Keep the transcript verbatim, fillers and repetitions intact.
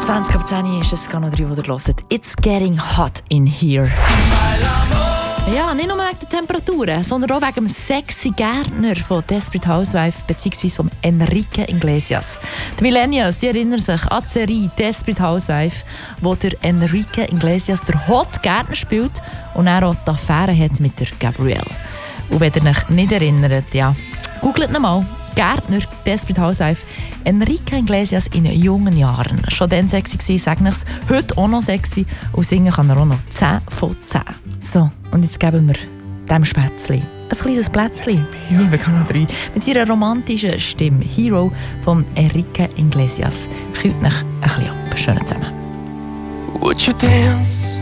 zwanzig ab zehn ist es noch drei, die ihr hört. It's getting hot in here. Ja, nicht nur wegen der Temperaturen, sondern auch wegen dem sexy Gärtner von Desperate Housewives bzw. von Enrique Iglesias. Die Millennials die erinnern sich an die Serie Desperate Housewives, wo der Enrique Iglesias der Hot Gärtner spielt und er auch die Affäre hat mit der Gabrielle. Und wenn ihr euch nicht erinnert, ja, googelt ihn mal. Gärtner, Desperate Housewives, Enrique Iglesias in jungen Jahren. Schon dann sexy gewesen, sage ich es. Heute auch noch sexy. Und singen kann er auch noch zehn von zehn. So, und jetzt geben wir dem Spätzli ein kleines Plätzchen. Hier, wir können noch drei. Mit seiner romantischen Stimme. Hero von Enrique Iglesias. Kühlt euch ein bisschen ab. Schön zusammen. Would you dance